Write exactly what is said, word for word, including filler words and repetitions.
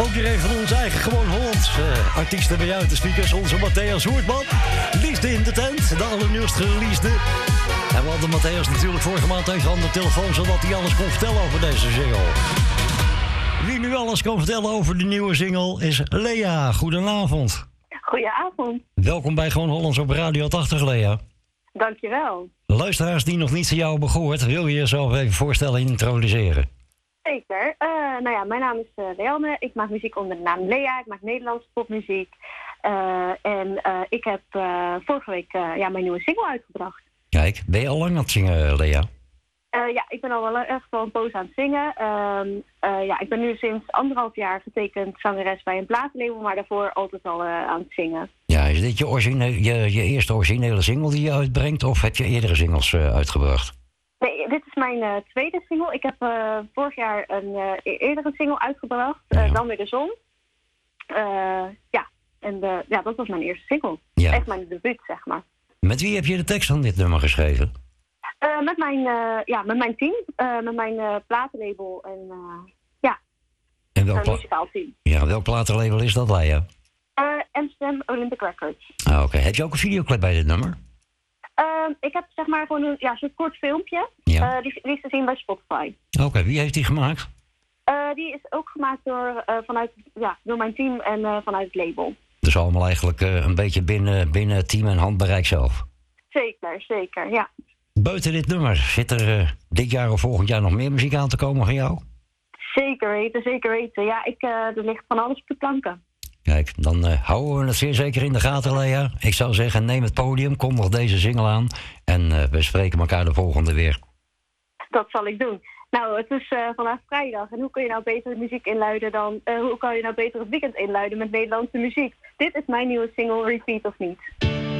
Ook weer even van onze eigen Gewoon Hollands uh, artiesten bij uit de speakers. Onze Matthäus Hoertman. Liefde in de tent. De allernieuwste release. En we hadden Matthäus natuurlijk vorige maand even aan de telefoon, zodat hij alles kon vertellen over deze single. Wie nu alles kan vertellen over de nieuwe single is Lea. Goedenavond. Goedenavond. Welkom bij Gewoon Hollands op Radio tachtig, Lea. Dankjewel. Luisteraars die nog niet van jou hebben gehoord, wil je jezelf even voorstellen en introduceren? Zeker. Uh, nou ja, mijn naam is uh, Leanne. Ik maak muziek onder de naam Lea. Ik maak Nederlandse popmuziek. Uh, en uh, ik heb uh, vorige week uh, ja, mijn nieuwe single uitgebracht. Kijk, ben je al lang aan het zingen, Lea? Uh, ja, ik ben al wel echt wel een poos aan het zingen. Uh, uh, ja, ik ben nu sinds anderhalf jaar getekend zangeres bij een platenlabel, maar daarvoor altijd al uh, aan het zingen. Ja, is dit je, origine- je, je eerste originele single die je uitbrengt, of heb je eerdere singles uh, uitgebracht? Nee, dit is mijn uh, tweede single. Ik heb uh, vorig jaar een uh, eerdere single uitgebracht, uh, ja. Dan weer de zon. Uh, ja, en uh, ja, dat was mijn eerste single. Ja. Echt mijn debuut, zeg maar. Met wie heb je de tekst van dit nummer geschreven? Uh, met, mijn, uh, ja, met mijn team, uh, met mijn uh, platenlabel en uh, ja, en welk een pla- muzikaal team. Ja, welk platenlabel is dat, Lea? Uh, Amsterdam Olympic Records. Ah, oké. Okay. Heb je ook een videoclip bij dit nummer? Uh, ik heb zeg maar gewoon een ja, soort kort filmpje. Ja. Uh, die, die is te zien bij Spotify. Oké, okay. Wie heeft die gemaakt? Uh, die is ook gemaakt door, uh, vanuit, ja, door mijn team en uh, vanuit het label. Dus allemaal eigenlijk uh, een beetje binnen, binnen team en handbereik zelf? Zeker, zeker, ja. Buiten dit nummer, zit er uh, dit jaar of volgend jaar nog meer muziek aan te komen van jou? Zeker weten, zeker weten. Ja, ik, uh, er ligt van alles op de planken. Kijk, dan uh, houden we het zeer zeker in de gaten, Lea. Ik zou zeggen, neem het podium, kom nog deze single aan. En uh, we spreken elkaar de volgende weer. Dat zal ik doen. Nou, het is uh, vandaag vrijdag. En hoe kun je nou beter muziek inluiden dan... Uh, hoe kan je nou beter het weekend inluiden met Nederlandse muziek? Dit is mijn nieuwe single, Repeat of Niet.